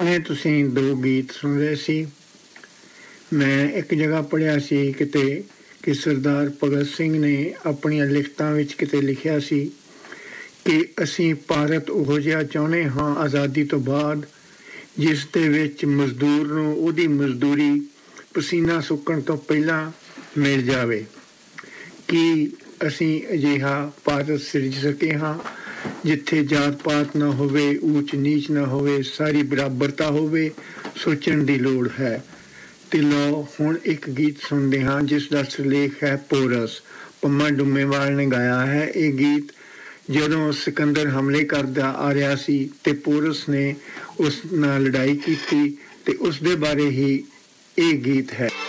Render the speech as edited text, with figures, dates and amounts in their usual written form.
ਹੁਣੇ ਤੁਸੀਂ ਦੋ ਗੀਤ ਸੁਣ ਰਹੇ ਸੀ। ਮੈਂ ਇੱਕ ਜਗ੍ਹਾ ਪੜ੍ਹਿਆ ਸੀ ਕਿਤੇ ਕਿ ਸਰਦਾਰ ਭਗਤ ਸਿੰਘ ਨੇ ਆਪਣੀਆਂ ਲਿਖਤਾਂ ਵਿੱਚ ਕਿਤੇ ਲਿਖਿਆ ਸੀ ਕਿ ਅਸੀਂ ਭਾਰਤ ਉਹੋ ਜਿਹਾ ਚਾਹੁੰਦੇ ਹਾਂ ਆਜ਼ਾਦੀ ਤੋਂ ਬਾਅਦ ਜਿਸ ਦੇ ਵਿੱਚ ਮਜ਼ਦੂਰ ਨੂੰ ਉਹਦੀ ਮਜ਼ਦੂਰੀ ਪਸੀਨਾ ਸੁੱਕਣ ਤੋਂ ਪਹਿਲਾਂ ਮਿਲ ਜਾਵੇ। ਕੀ ਅਸੀਂ ਅਜਿਹਾ ਭਾਰਤ ਸਿਰਜ ਸਕੇ ਹਾਂ ਜਿੱਥੇ ਜਾਤ ਪਾਤ ਨਾ ਹੋਵੇ, ਊਚ ਨੀਚ ਨਾ ਹੋਵੇ, ਸਾਰੀ ਬਰਾਬਰਤਾ ਹੋਵੇ? ਸੋਚਣ ਦੀ ਲੋੜ ਹੈ। ਤੇ ਲਓ ਹੁਣ ਇੱਕ ਗੀਤ ਸੁਣਦੇ ਹਾਂ ਜਿਸ ਦਾ ਸਿਰਲੇਖ ਹੈ ਪੋਰਸ। ਪੰਮਾ ਡੁੰਮੇਵਾਲ ਨੇ ਗਾਇਆ ਹੈ ਇਹ ਗੀਤ। ਜਦੋਂ ਸਿਕੰਦਰ ਹਮਲੇ ਕਰਦਾ ਆ ਰਿਹਾ ਸੀ ਤੇ ਪੋਰਸ ਨੇ ਉਸ ਨਾਲ ਲੜਾਈ ਕੀਤੀ ਤੇ ਉਸ ਦੇ ਬਾਰੇ ਹੀ ਇਹ ਗੀਤ ਹੈ।